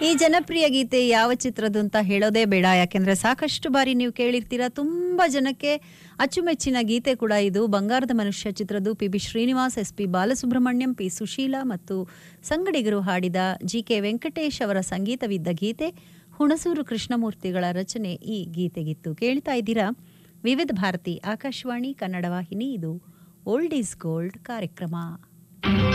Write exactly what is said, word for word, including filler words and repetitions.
ಈ ಜನಪ್ರಿಯ ಗೀತೆ ಯಾವ ಚಿತ್ರದ್ದು ಅಂತ ಹೇಳೋದೇ ಬೇಡ, ಯಾಕೆಂದ್ರೆ ಸಾಕಷ್ಟು ಬಾರಿ ನೀವು ಕೇಳಿರ್ತೀರಾ. ತುಂಬಾ ಜನಕ್ಕೆ ಅಚ್ಚುಮೆಚ್ಚಿನ ಗೀತೆ ಕೂಡ ಇದು. ಬಂಗಾರದ ಮನುಷ್ಯ ಚಿತ್ರದ್ದು. P B Srinivas, S P Balasubrahmanyam, P Sushila ಮತ್ತು ಸಂಗಡಿಗರು ಹಾಡಿದ, ಜಿ ಕೆ ವೆಂಕಟೇಶ್ ಅವರ ಸಂಗೀತವಿದ್ದ ಗೀತೆ. ಹುಣಸೂರು ಕೃಷ್ಣಮೂರ್ತಿಗಳ ರಚನೆ ಈ ಗೀತೆಗಿತ್ತು. ಕೇಳ್ತಾ ಇದ್ದೀರಾ ವಿವಿಧ ಭಾರತಿ ಆಕಾಶವಾಣಿ ಕನ್ನಡ ವಾಹಿನಿ. ಇದು ಓಲ್ಡ್ ಈಸ್ ಗೋಲ್ಡ್ ಕಾರ್ಯಕ್ರಮ.